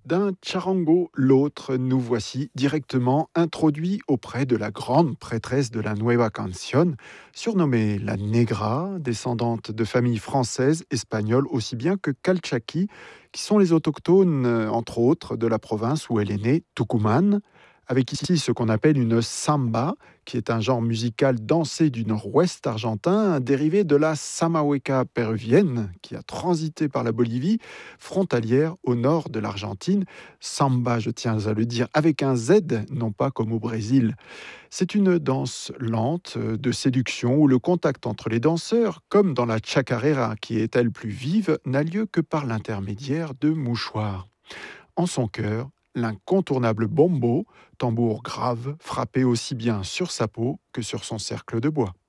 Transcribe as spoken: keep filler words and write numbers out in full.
D'un charango l'autre, nous voici directement introduits auprès de la grande prêtresse de la Nueva Canción, surnommée la Negra, descendante de familles françaises, espagnoles aussi bien que calchaquis, qui sont les autochtones, euh, entre autres, de la province où elle est née, Tucumán, avec ici ce qu'on appelle une samba, qui est un genre musical dansé du nord-ouest argentin, dérivé de la samahueca péruvienne, qui a transité par la Bolivie, frontalière au nord de l'Argentine. Samba, je tiens à le dire, avec un Z, non pas comme au Brésil. C'est une danse lente euh, de séduction où le contact entre les danseurs, comme dans la chacarera qui est elle plus vive, n'a lieu que par l'intermédiaire de mouchoirs. En son cœur, l'incontournable bombo, tambour grave, frappé aussi bien sur sa peau que sur son cercle de bois.